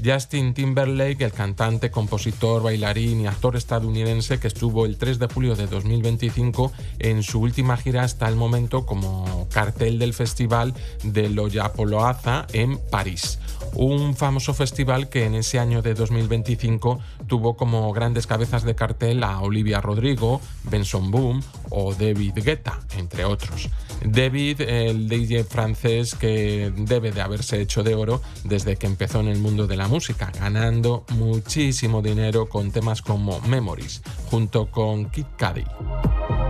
Justin Timberlake, el cantante, compositor, bailarín y actor estadounidense que estuvo el 3 de julio de 2025 en su última gira hasta el momento como cartel del Festival de Lollapalooza en París. Un famoso festival que en ese año de 2025 tuvo como grandes cabezas de cartel a Olivia Rodrigo, Benson Boone o David Guetta, entre otros. David, el DJ francés que debe de haberse hecho de oro desde que empezó en el mundo de la música, ganando muchísimo dinero con temas como Memories, junto con Kid Cudi.